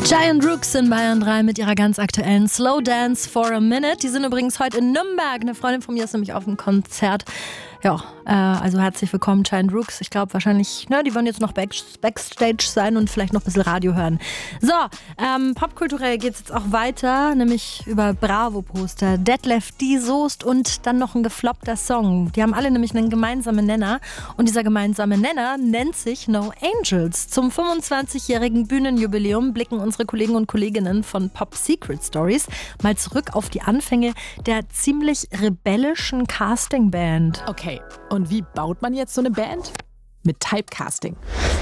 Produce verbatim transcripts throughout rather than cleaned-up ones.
Giant Rooks in Bayern drei mit ihrer ganz aktuellen Slow Dance for a Minute. Die sind übrigens heute in Nürnberg. Eine Freundin von mir ist nämlich auf dem Konzert. Ja, äh, also herzlich willkommen, Giant Rooks. Ich glaube wahrscheinlich, ne, die wollen jetzt noch back, Backstage sein und vielleicht noch ein bisschen Radio hören. So, ähm, popkulturell geht es jetzt auch weiter, nämlich über Bravo-Poster, Detlef, die Soest und dann noch ein gefloppter Song. Die haben alle nämlich einen gemeinsamen Nenner und dieser gemeinsame Nenner nennt sich No Angels. Zum fünfundzwanzigjährigen Bühnenjubiläum blicken unsere Kollegen und Kolleginnen von Pop Secret Stories mal zurück auf die Anfänge der ziemlich rebellischen Castingband. Okay, und wie baut man jetzt so eine Band? Mit Typecasting.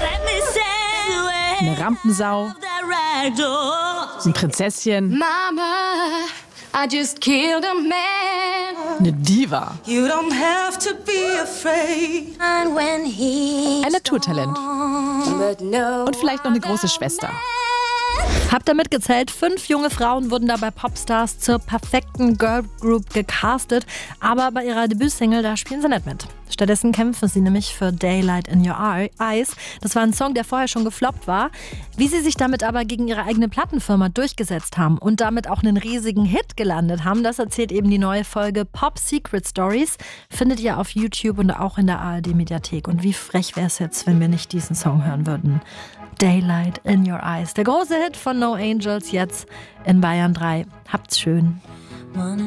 Eine Rampensau, ein Prinzesschen, Mama, I just killed a man. eine Diva, You don't have to be afraid. And when he ein Naturtalent but no und vielleicht noch eine große Schwester. Habt ihr mitgezählt? Fünf junge Frauen wurden dabei Popstars zur perfekten Girlgroup gecastet, aber bei ihrer Debütsingle, da spielen sie nicht mit. Stattdessen kämpfen sie nämlich für Daylight in Your Eyes. Das war ein Song, der vorher schon gefloppt war. Wie sie sich damit aber gegen ihre eigene Plattenfirma durchgesetzt haben und damit auch einen riesigen Hit gelandet haben, das erzählt eben die neue Folge Pop Secret Stories. Findet ihr auf YouTube und auch in der A R D-Mediathek. Und wie frech wäre es jetzt, wenn wir nicht diesen Song hören würden? Daylight in Your Eyes. Der große Hit von No Angels jetzt in Bayern drei. Habt's schön.